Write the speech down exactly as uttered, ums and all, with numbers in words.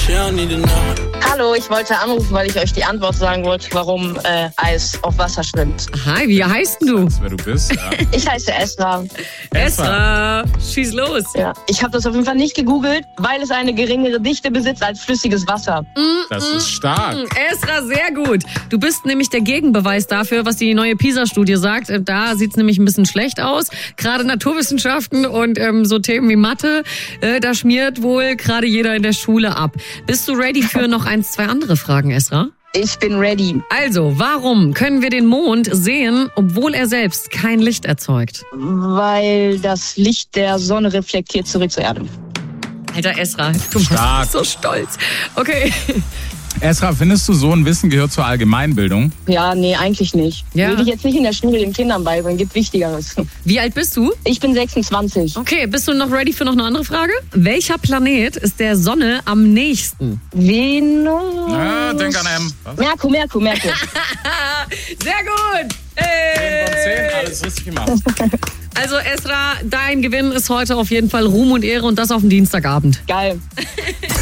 Hallo, ich wollte anrufen, weil ich euch die Antwort sagen wollte, warum äh, Eis auf Wasser schwimmt. Hi, wie heißt denn du? Das, wer du bist, ja. Ich heiße Esra. Esra, schieß los. Ja. Ich habe das auf jeden Fall nicht gegoogelt, weil es eine geringere Dichte besitzt als flüssiges Wasser. Das ist stark. Esra, sehr gut. Du bist nämlich der Gegenbeweis dafür, was die neue PISA-Studie sagt. Da sieht's nämlich ein bisschen schlecht aus. Gerade Naturwissenschaften und ähm, so Themen wie Mathe, äh, da schmiert wohl gerade jeder in der Schule ab. Bist du ready für noch ein, zwei andere Fragen, Esra? Ich bin ready. Also, warum können wir den Mond sehen, obwohl er selbst kein Licht erzeugt? Weil das Licht der Sonne reflektiert zurück zur Erde. Alter Esra, du Stark. bist so stolz. Okay. Esra, findest du, so ein Wissen gehört zur Allgemeinbildung? Ja, nee, eigentlich nicht. Ja. Würde ich jetzt nicht in der Schule den Kindern beibringen, gibt Wichtigeres. Wie alt bist du? Ich bin sechsundzwanzig. Okay, bist du noch ready für noch eine andere Frage? Welcher Planet ist der Sonne am nächsten? Venus. Ah, denk an M. Merkur, Merkur, Merkur. Sehr gut! Hey. zehn von zehn, alles richtig gemacht. Also Esra, dein Gewinn ist heute auf jeden Fall Ruhm und Ehre und das auf dem Dienstagabend. Geil.